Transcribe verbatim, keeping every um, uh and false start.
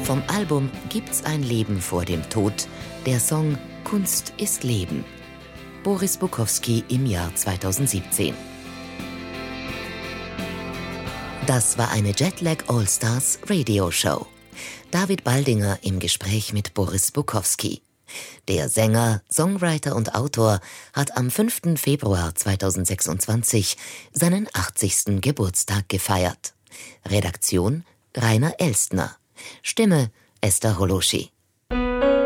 Vom Album Gibt's ein Leben vor dem Tod, der Song Kunst ist Leben. Boris Bukowski im Jahr zweitausendsiebzehn. Das war eine Jetlag Allstars Radioshow. David Baldinger im Gespräch mit Boris Bukowski. Der Sänger, Songwriter und Autor hat am fünften Februar zweitausendsechsundzwanzig seinen achtzigsten Geburtstag gefeiert. Redaktion Rainer Elstner. Stimme Esther Holoschi.